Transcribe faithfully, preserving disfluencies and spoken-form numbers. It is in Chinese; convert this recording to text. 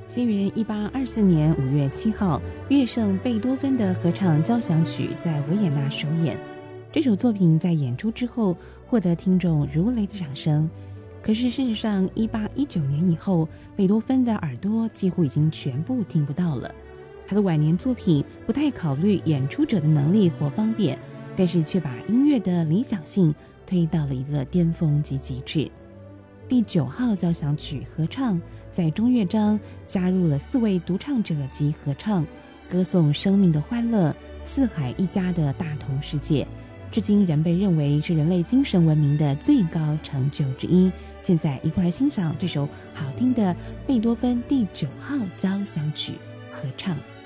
西元一八二四年五月七号，乐圣贝多芬的合唱交响曲在维也纳首演。这首作品在演出之后获得听众如雷的掌声。可是事实上，一八一九年以后，贝多芬的耳朵几乎已经全部听不到了。他的晚年作品不太考虑演出者的能力或方便，但是却把音乐的理想性推到了一个巅峰及极致。第九号交响曲合唱在中乐章加入了四位独唱者及合唱，歌颂生命的欢乐、四海一家的大同世界，至今仍被认为是人类精神文明的最高成就之一。现在一块来欣赏这首好听的贝多芬第九号交响曲合唱。